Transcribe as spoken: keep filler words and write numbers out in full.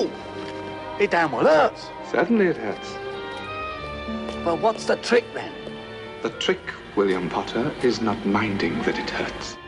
Oh! It damn well hurts. Certainly it hurts. Well, what's the trick then? The trick, William Potter, is not minding that it hurts.